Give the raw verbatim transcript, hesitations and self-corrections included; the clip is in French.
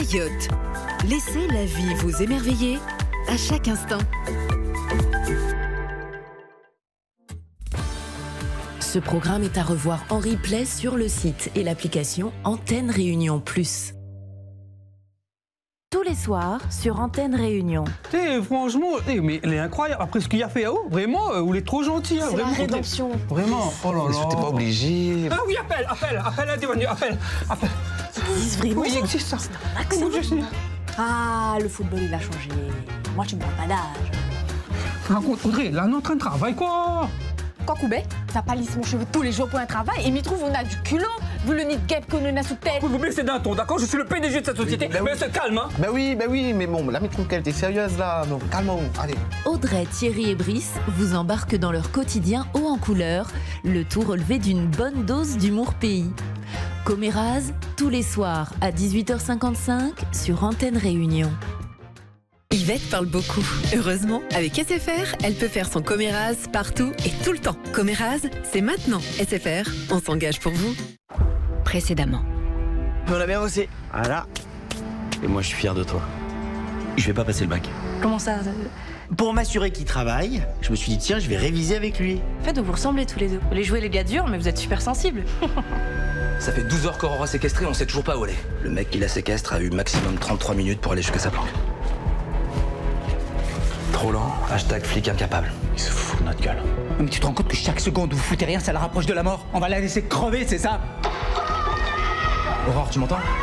Mayotte. Laissez la vie vous émerveiller à chaque instant. Ce programme est à revoir en replay sur le site et l'application Antenne Réunion Plus. Tous les soirs sur Antenne Réunion. Eh, franchement, eh, mais elle est incroyable. Après ce qu'il a fait à haut, vraiment, euh, vous êtes trop gentil. Hein, c'est vraiment, la rédemption. Vraiment, oh là là. T'es pas obligé. Ah oui, appelle, appelle, appelle à Devani, appelle, appelle. Ils vraiment. Oui, il existe ça. Comment je sais. Ah, le football, il a changé. Moi, tu me parles pas d'âge. Raconte, Audrey, là, on est en train de travailler, quoi. Quoi, Koubé? T'as pas lissé mon cheveu tous les jours pour un travail et m'y trouve, on a du culot, vu le nid de guêpe qu'on en a sous tête. Vous vous baissez d'un ton, d'accord? Je suis le P D G de cette société, Oui, bah mais oui. se calme, hein. Bah oui, bah oui, mais bon, là, mais trouve qu'elle était sérieuse, là. Non, calme-vous, allez. Audrey, Thierry et Brice vous embarquent dans leur quotidien haut en couleur, le tout relevé d'une bonne dose d'humour pays. Coméraz, tous les soirs à dix-huit heures cinquante-cinq sur Antenne Réunion. Yvette parle beaucoup. Heureusement, avec S F R, elle peut faire son Coméraz partout et tout le temps. Coméraz, c'est maintenant. S F R, on s'engage pour vous. Précédemment. On a bien bossé. Voilà. Et moi, je suis fier de toi. Je vais pas passer le bac. Comment ça? Pour m'assurer qu'il travaille, je me suis dit, tiens, je vais réviser avec lui. En fait, vous ressemblez tous les deux. Vous les jouez les gars durs, mais vous êtes super sensibles. Ça fait douze heures qu'Aurora séquestrée, on sait toujours pas où elle est. Le mec qui la séquestre a eu maximum trente-trois minutes pour aller jusqu'à sa planque. Trop lent, hashtag flic incapable. Il se fout de notre gueule. Mais tu te rends compte que chaque seconde où vous foutez rien, ça la rapproche de la mort? On va la laisser crever, c'est ça? Aurore, tu m'entends?